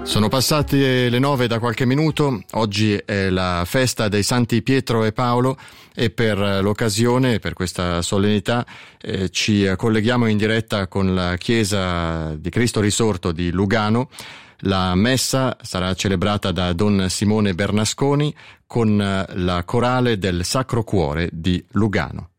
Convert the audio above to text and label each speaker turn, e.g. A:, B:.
A: Sono passate le 9 da qualche minuto, oggi è la festa dei Santi Pietro e Paolo e per l'occasione, per questa solennità, ci colleghiamo in diretta con la Chiesa di Cristo Risorto di Lugano. La messa sarà celebrata da Don Simone Bernasconi con la corale del Sacro Cuore di Lugano.